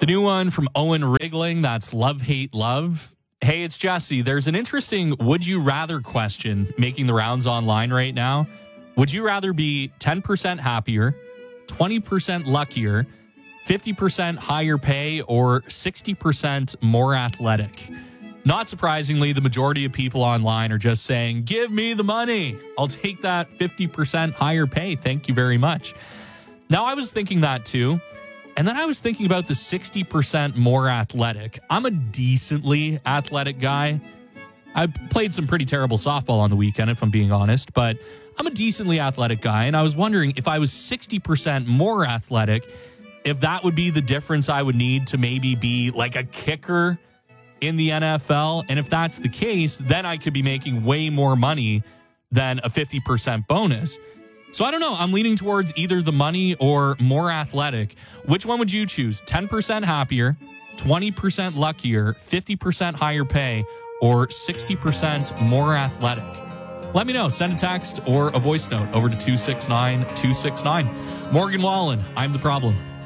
new one from Owen Rigling, that's Love, Hate, Love. Hey, it's Jesse. There's an interesting would you rather question making the rounds online right now. Would you rather be 10% happier, 20% luckier, 50% higher pay, or 60% more athletic? Not surprisingly, the majority of people online are just saying, give me the money. I'll take that 50% higher pay. Thank you very much. Now, I was thinking that too. And then I was thinking about the 60% more athletic. I'm a decently athletic guy. I played some pretty terrible softball on the weekend, if I'm being honest, but I'm a decently athletic guy. And I was wondering if I was 60% more athletic, if that would be the difference I would need to maybe be like a kicker in the NFL. And if that's the case, then I could be making way more money than a 50% bonus. So I don't know. I'm leaning towards either the money or more athletic. Which one would you choose? 10% happier, 20% luckier, 50% higher pay, or 60% more athletic? Let me know. Send a text or a voice note over to 269-269. Morgan Wallen, I'm the problem.